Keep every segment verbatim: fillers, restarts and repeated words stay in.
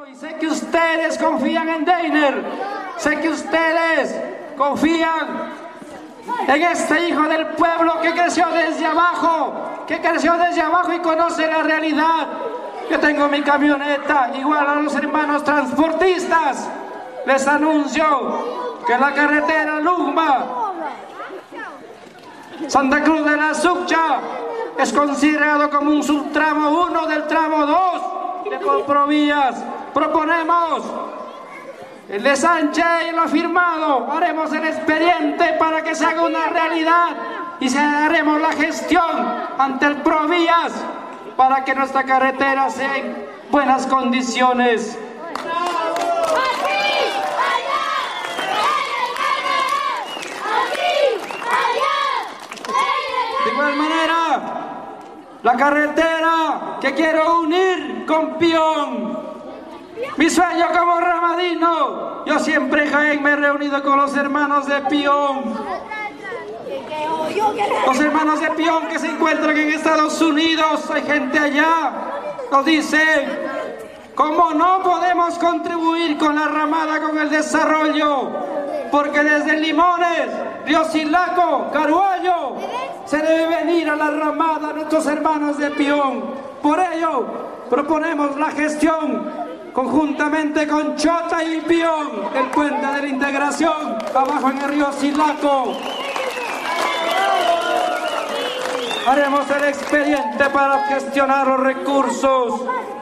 Y sé que ustedes confían en Deiner, sé que ustedes confían en este hijo del pueblo que creció desde abajo, que creció desde abajo y conoce la realidad. Yo tengo mi camioneta, igual a los hermanos transportistas. Les anuncio que la carretera Lugma, Santa Cruz de la Succha, es considerado como un subtramo uno del tramo dos de Comprovías. Proponemos el de Sánchez y lo firmado. Haremos el expediente para que se haga una realidad y se haremos la gestión ante el Provías para que nuestra carretera sea en buenas condiciones. De igual manera, la carretera que quiero unir con Pion, mi sueño como ramadino. Yo siempre, Jaén, me he reunido con los hermanos de Pion, los hermanos de Pion que se encuentran en Estados Unidos. Hay gente allá, nos dicen, ¿cómo no podemos contribuir con la ramada, con el desarrollo? Porque desde Limones, Río Silaco, Caruayo, se debe venir a la ramada a nuestros hermanos de Pion. Por ello, proponemos la gestión conjuntamente con Chota y Pion del puente de la integración abajo en el río Silaco. Haremos el expediente para gestionar los recursos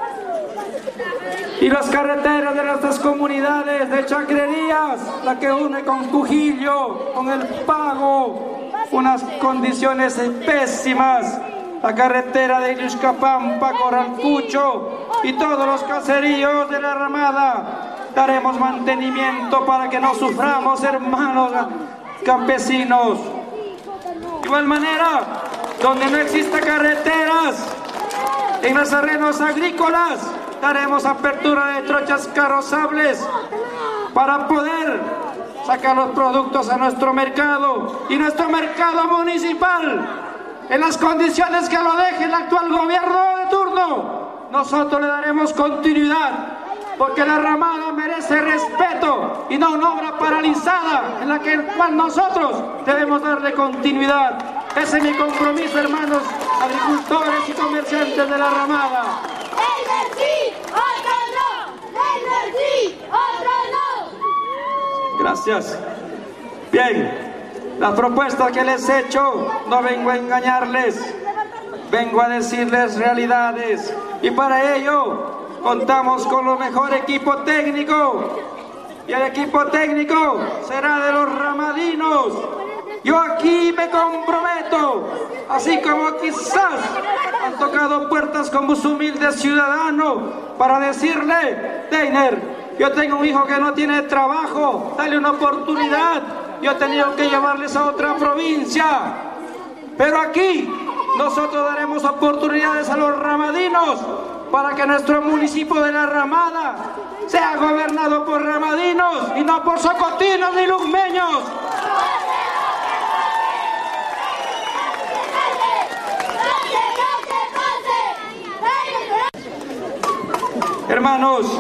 y las carreteras de nuestras comunidades de Chacrerías, la que une con Cujillo, con El Pago, unas condiciones pésimas. La carretera de Iluscapampa, Coralcucho y todos los caseríos de la ramada. Daremos mantenimiento para que no suframos, hermanos campesinos. De igual manera, donde no exista carreteras, en los terrenos agrícolas, daremos apertura de trochas carrozables para poder sacar los productos a nuestro mercado y nuestro mercado municipal en las condiciones que lo deje el actual gobierno de turno. Nosotros le daremos continuidad porque la ramada merece respeto y no una obra paralizada en la que cual nosotros debemos darle continuidad. Ese es mi compromiso, hermanos agricultores y comerciantes de la ramada. ¡Deiner sí! ¡Otro no! ¡Deiner sí! ¡Otro no! Gracias. Bien, las propuestas que les he hecho, no vengo a engañarles, vengo a decirles realidades. Y para ello contamos con lo mejor equipo técnico. Y el equipo técnico será de los ramadinos. Yo aquí me comprometo, así como quizás han tocado puertas como su humilde ciudadano, para decirle, Deiner, yo tengo un hijo que no tiene trabajo, dale una oportunidad. Yo he tenido que llevarles a otra provincia, pero aquí nosotros daremos oportunidades a los ramadinos para que nuestro municipio de La Ramada sea gobernado por ramadinos y no por socotinos ni lugmeños. Hermanos,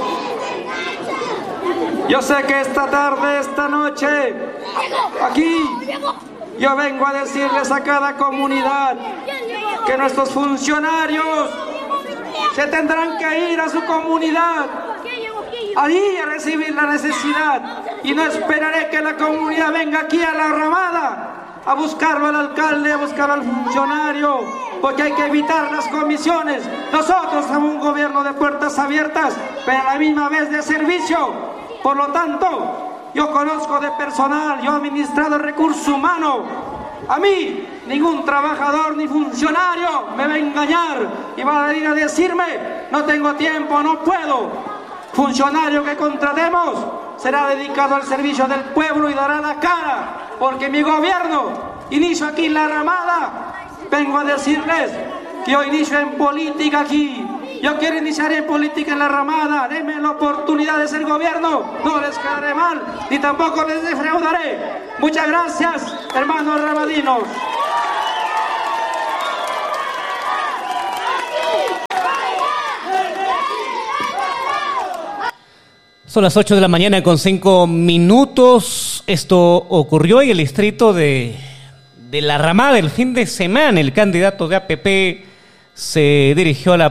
yo sé que esta tarde, esta noche, aquí yo vengo a decirles a cada comunidad que nuestros funcionarios se tendrán que ir a su comunidad, ahí a recibir la necesidad, y no esperaré que la comunidad venga aquí a La Ramada a buscarlo al alcalde, a buscar al funcionario, porque hay que evitar las comisiones. Nosotros somos un gobierno de puertas abiertas, pero a la misma vez de servicio. Por lo tanto, yo conozco de personal, yo he administrado recursos humanos. A mí, ningún trabajador ni funcionario me va a engañar y va a venir a decirme, no tengo tiempo, no puedo. Funcionario que contratemos será dedicado al servicio del pueblo y dará la cara, porque mi gobierno inicio aquí en La Ramada. Vengo a decirles que yo inicio en política aquí. Yo quiero iniciar en política en La Ramada. Denme la oportunidad de ser gobierno. No les quedaré mal, ni tampoco les defraudaré. Muchas gracias, hermanos ramadinos. Son las ocho de la mañana con cinco minutos. Esto ocurrió en el distrito de, de La Ramada el fin de semana. El candidato de A P P se dirigió a la